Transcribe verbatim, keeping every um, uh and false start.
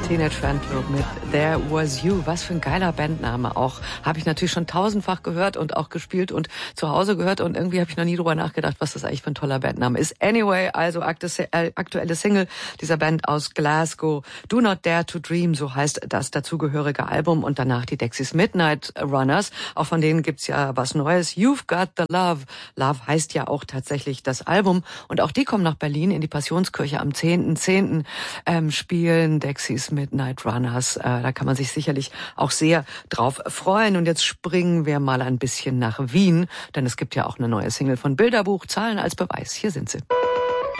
Teenage Fanclub mit There Was You. Was für ein geiler Bandname auch. Habe ich natürlich schon tausendfach gehört und auch gespielt und zu Hause gehört. Und irgendwie habe ich noch nie drüber nachgedacht, was das eigentlich für ein toller Bandname ist. Anyway, also aktuelle Single dieser Band aus Glasgow. Do Not Dare to Dream, so heißt das dazugehörige Album. Und danach die Dexys Midnight Runners. Auch von denen gibt's ja was Neues. You've Got the Love. Love heißt ja auch tatsächlich das Album. Und auch die kommen nach Berlin in die Passionskirche am zehnten zehnten Ähm, spielen Dexys Midnight Runners. Äh, da kann man sich sicherlich auch sehr drauf freuen. Und jetzt springen wir mal ein bisschen nach Wien, denn es gibt ja auch eine neue Single von Bilderbuch. Zahlen als Beweis. Hier sind sie.